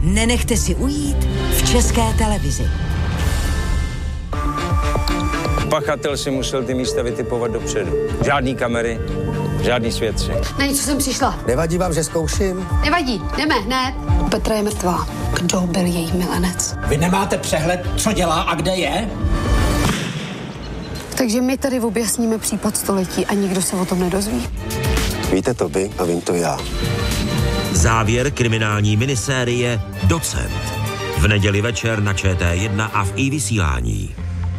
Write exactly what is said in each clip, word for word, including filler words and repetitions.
nenechte si ujít v České televizi. Pachatel si musel ty místa vytipovat dopředu. Žádný kamery, žádný svědci. Na něco jsem přišla. Nevadí vám, že zkouším? Nevadí, jdeme hned. Petra je mrtvá. Kdo byl její milenec? Vy nemáte přehled, co dělá a kde je? Takže my tady objasníme případ století a nikdo se o tom nedozví. Víte to vy a vím to já. Závěr kriminální minisérie Docent. V neděli večer na Č T jedna a v iVysílání.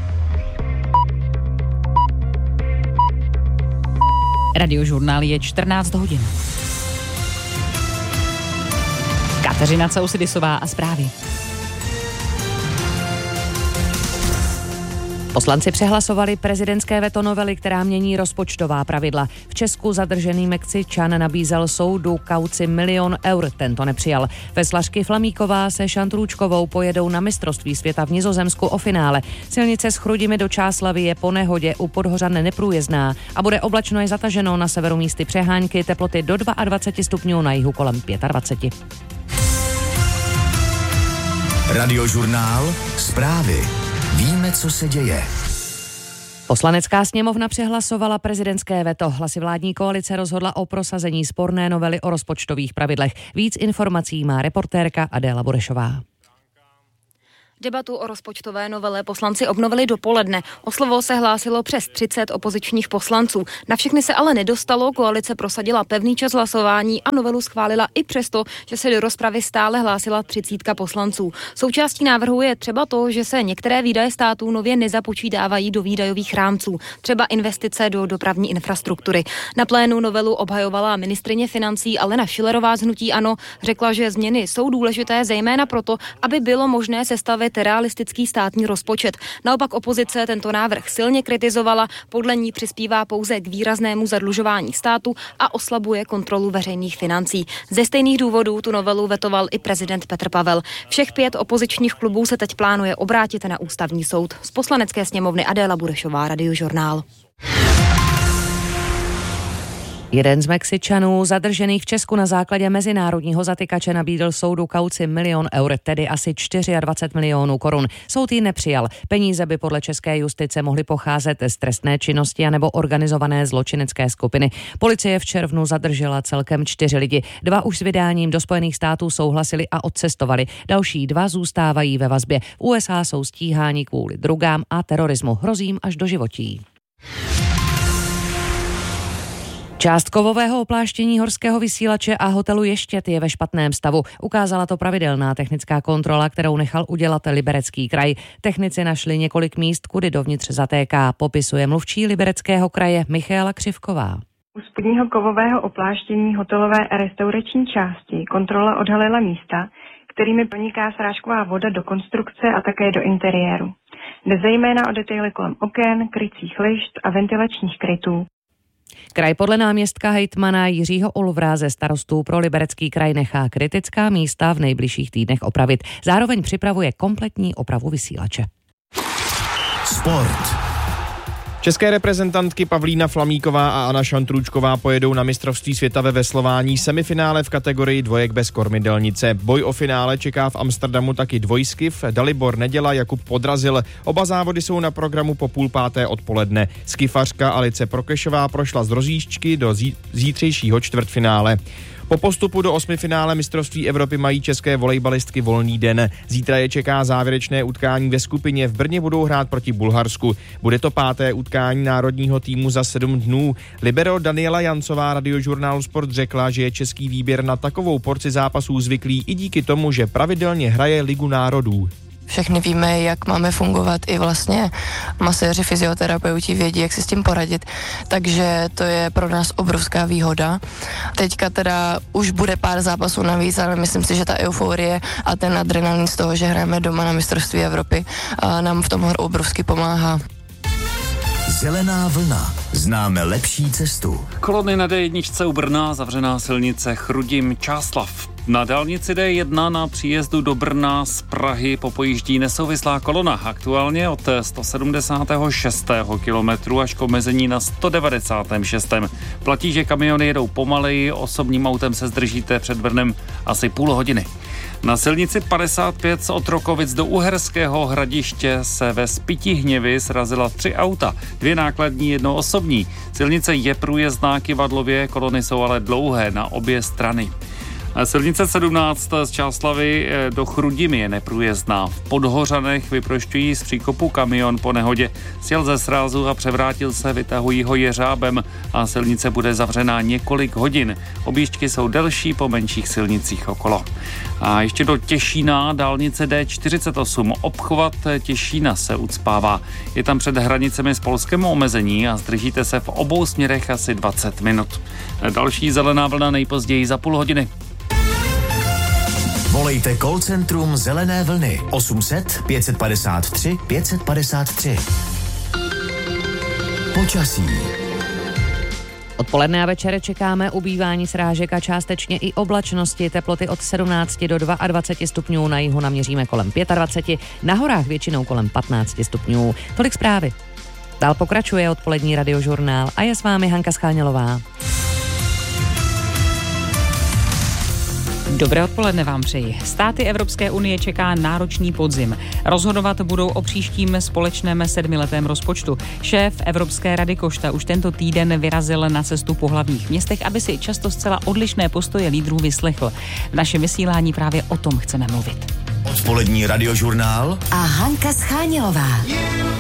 Radiožurnál je čtrnáct hodin. Kateřina Causidisová a zprávy. Poslanci přehlasovali prezidentské veto novely, která mění rozpočtová pravidla. V Česku zadržený Mexičan nabízel soudu kauci milion eur, tento nepřijal. Veslařky Flamíková se Šantrůčkovou pojedou na mistrovství světa v Nizozemsku o finále. Silnice s Chrudimi do Čáslavy je po nehodě u Podhořan neprůjezdná a bude oblačno i zataženo, na severu místy přehánky, teploty do dvacet dva stupňů, na jihu kolem dvacet pět. Radiožurnál, zprávy. Víme, co se děje. Poslanecká sněmovna přehlasovala prezidentské veto. Hlasy vládní koalice rozhodla o prosazení sporné novely o rozpočtových pravidlech. Víc informací má reportérka Adéla Burešová. Debatu o rozpočtové novele poslanci obnovili dopoledne. O slovo se hlásilo přes třicet opozičních poslanců. Na všechny se ale nedostalo, koalice prosadila pevný čas hlasování a novelu schválila i přesto, že se do rozpravy stále hlásila třicítka poslanců. Součástí návrhu je třeba to, že se některé výdaje států nově nezapočítávají do výdajových rámců, třeba investice do dopravní infrastruktury. Na plénu novelu obhajovala ministryně financí Alena Schillerová z hnutí ANO, řekla, že změny jsou důležité zejména proto, aby bylo možné sestavit realistický státní rozpočet. Naopak opozice tento návrh silně kritizovala, podle ní přispívá pouze k výraznému zadlužování státu a oslabuje kontrolu veřejných financí. Ze stejných důvodů tu novelu vetoval i prezident Petr Pavel. Všech pět opozičních klubů se teď plánuje obrátit na ústavní soud. Z Poslanecké sněmovny Adéla Burešová, Radiožurnál. Jeden z Mexičanů zadržených v Česku na základě mezinárodního zatykače nabídl soudu kauci milion eur, tedy asi dvacet čtyři milionů korun. Soud ji nepřijal. Peníze by podle české justice mohly pocházet z trestné činnosti anebo organizované zločinecké skupiny. Policie v červnu zadržela celkem čtyři lidi. Dva už s vydáním do Spojených států souhlasili a odcestovali. Další dva zůstávají ve vazbě. V U S A jsou stíháni kvůli drogám a terorismu. Hrozí jim až do životí. Část kovového opláštění horského vysílače a hotelu Ještěd je ve špatném stavu. Ukázala to pravidelná technická kontrola, kterou nechal udělat Liberecký kraj. Technici našli několik míst, kudy dovnitř zatéká, popisuje mluvčí Libereckého kraje Michaela Křivková. U spodního kovového opláštění hotelové a restaurační části kontrola odhalila místa, kterými proniká srážková voda do konstrukce a také do interiéru. Jde zejména o detaily kolem oken, krycích lišt a ventilačních krytů. Kraj podle náměstka hejtmana Jiřího Olvra ze starostů pro Liberecký kraj nechá kritická místa v nejbližších týdnech opravit. Zároveň připravuje kompletní opravu vysílače. Sport. České reprezentantky Pavlína Flamíková a Anna Šantrůčková pojedou na mistrovství světa ve veslování semifinále v kategorii dvojek bez kormidelnice. Boj o finále čeká v Amsterdamu taky dvojskiv, Dalibor Neděla, Jakub Podrazil. Oba závody jsou na programu po půl páté odpoledne. Skifařka Alice Prokešová prošla z rozjížďky do zí- zítřejšího čtvrtfinále. Po postupu do osmifinále mistrovství Evropy mají české volejbalistky volný den. Zítra je čeká závěrečné utkání ve skupině. V Brně budou hrát proti Bulharsku. Bude to páté utkání národního týmu za sedm dnů. Libero Daniela Jancová Radiožurnálu Sport řekla, že je český výběr na takovou porci zápasů zvyklý i díky tomu, že pravidelně hraje Ligu národů. Všechny víme, jak máme fungovat, i vlastně maséři, fyzioterapeuti vědí, jak si s tím poradit, takže to je pro nás obrovská výhoda. Teďka teda už bude pár zápasů navíc, ale myslím si, že ta euforie a ten adrenalin z toho, že hrajeme doma na mistrovství Evropy, nám v tom obrovsky pomáhá. Zelená vlna. Známe lepší cestu. Kolony na D jedna u Brna, zavřená silnice Chrudim Čáslav. Na dálnici D jedna na příjezdu do Brna z Prahy popojíždí nesouvislá kolona. Aktuálně od sto sedmdesátého šestého kilometru až k omezení na sto devadesátém šestém Platí, že kamiony jedou pomaleji, osobním autem se zdržíte před Brnem asi půl hodiny. Na silnici padesát pět z Otrokovic do Uherského Hradiště se ve Spytihněvi srazila tři auta, dvě nákladní, jedno osobní. Silnice je průjezdná kyvadlově, kolony jsou ale dlouhé na obě strany. Silnice sedmnáct z Čáslavi do Chrudimi je neprůjezdná. V Podhořanech vyprošťují z příkopu kamion po nehodě. Sjel ze srázu a převrátil se, vytahují ho jeřábem a silnice bude zavřená několik hodin. Objížďky jsou delší po menších silnicích okolo. A ještě do Těšína dálnice D čtyřicet osm. Obchvat Těšína se ucpává. Je tam před hranicemi s Polskem omezení a zdržíte se v obou směrech asi dvacet minut. Další zelená vlna nejpozději za půl hodiny. Volejte call centrum Zelené vlny osm set pět padesát tři pět padesát tři. Počasí. Odpoledne a večer čekáme ubývání srážek a částečně i oblačnosti. Teploty od sedmnáct do dvacet dva stupňů, na jihu naměříme kolem dvacet pět, na horách většinou kolem patnáct stupňů. Tolik zprávy. Dál pokračuje odpolední radiožurnál a je s vámi Hanka Schánělová. Dobré odpoledne vám přeji. Státy Evropské unie čeká náročný podzim. Rozhodovat budou o příštím společném sedmiletém rozpočtu. Šéf Evropské rady Košta už tento týden vyrazil na cestu po hlavních městech, aby si často zcela odlišné postoje lídrů vyslechl. V našem vysílání právě o tom chceme mluvit. Odpolední radiožurnál a Hanka Schánělová.